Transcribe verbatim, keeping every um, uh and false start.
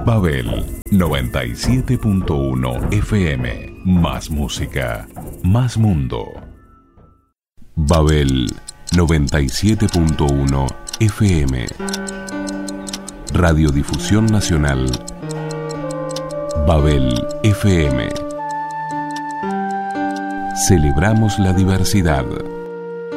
Babel noventa y siete punto uno F M. Más música, más mundo. Babel noventa y siete punto uno F M. Radiodifusión Nacional. Babel F M. Celebramos la diversidad.